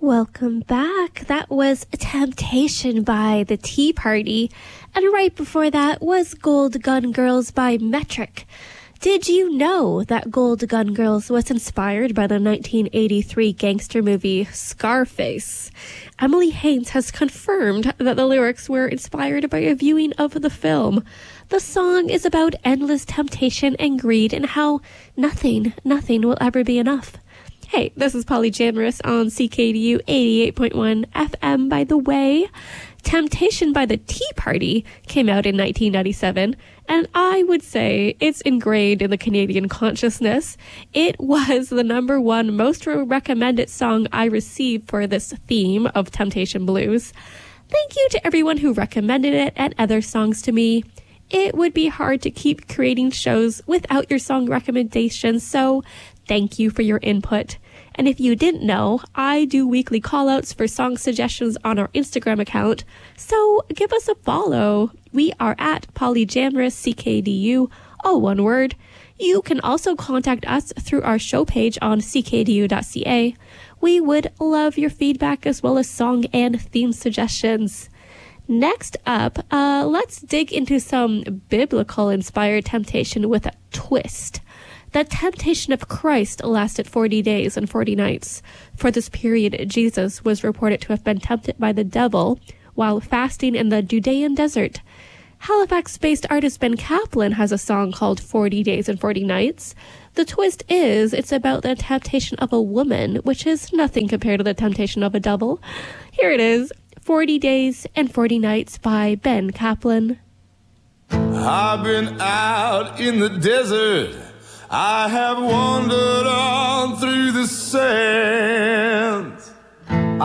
Welcome back. That was Temptation by The Tea Party. And right before that was Gold Gun Girls by Metric. Did you know that Gold Gun Girls was inspired by the 1983 gangster movie Scarface? Emily Haines has confirmed that the lyrics were inspired by a viewing of the film. The song is about endless temptation and greed and how nothing will ever be enough. Hey, this is Polly Jamrus on CKDU 88.1 FM, by the way. Temptation by the Tea Party came out in 1997, and I would say it's ingrained in the Canadian consciousness. It was the number one most recommended song I received for this theme of Temptation Blues. Thank you to everyone who recommended it and other songs to me. It would be hard to keep creating shows without your song recommendations, so thank you for your input. And if you didn't know, I do weekly callouts for song suggestions on our Instagram account, so give us a follow. We are at Polyjamrous CKDU, all one word. You can also contact us through our show page on ckdu.ca. We would love your feedback as well as song and theme suggestions. Next up, let's dig into some biblical-inspired temptation with a twist. The temptation of Christ lasted 40 days and 40 nights. For this period, Jesus was reported to have been tempted by the devil while fasting in the Judean desert. Halifax-based artist Ben Kaplan has a song called 40 Days and 40 Nights. The twist is it's about the temptation of a woman, which is nothing compared to the temptation of a devil. Here it is, 40 Days and 40 Nights by Ben Kaplan. I've been out in the desert. I have wandered on through the sand.